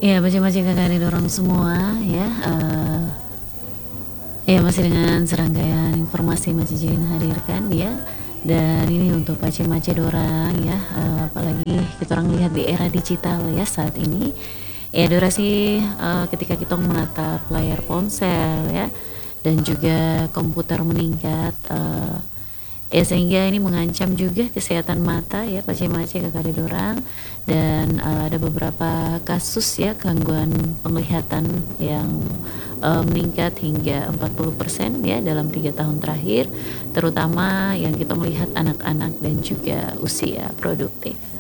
Ya, baca-baca kakak didorong semua ya. Ya masih dengan serangkaian informasi masih Jin hadirkan ya. Dan ini untuk baca-baca dorang ya, apalagi kita orang lihat di era digital ya saat ini. Ya durasi ketika kita menatap layar ponsel ya dan juga komputer meningkat, ya sehingga ini mengancam juga kesehatan mata ya pace-mace kakak dorang. Dan ada beberapa kasus ya gangguan penglihatan yang meningkat hingga 40% ya dalam 3 tahun terakhir, terutama yang kita melihat anak-anak dan juga usia produktif.